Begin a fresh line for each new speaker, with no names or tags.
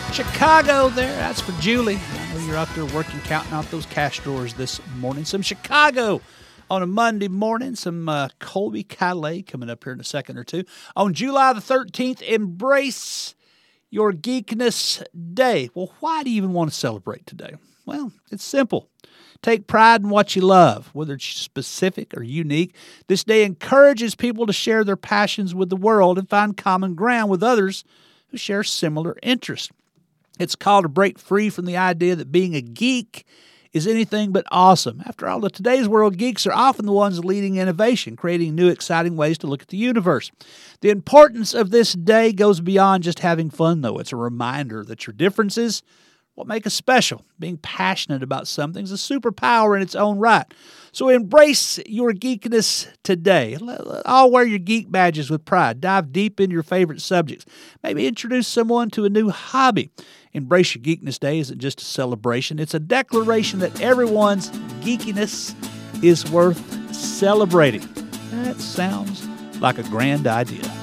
Chicago there. That's for Julie. I know you're out there working, counting out those cash drawers this morning. Some Chicago on a Monday morning. Some Colby Calais coming up here in a second or two. On July the 13th, embrace your Geekness Day. Well, why do you even want to celebrate today? Well, it's simple. Take pride in what you love, whether it's specific or unique. This day encourages people to share their passions with the world and find common ground with others who share similar interests. It's called to break free from the idea that being a geek is anything but awesome. After all, in today's world, geeks are often the ones leading innovation, creating new, exciting ways to look at the universe. The importance of this day goes beyond just having fun, though. It's a reminder that your differences what make us special. Being passionate about something is a superpower in its own right. So embrace your geekness today. All wear your geek badges with pride. Dive deep into your favorite subjects. Maybe introduce someone to a new hobby. Embrace Your Geekness Day isn't just a celebration. It's a declaration that everyone's geekiness is worth celebrating. That sounds like a grand idea.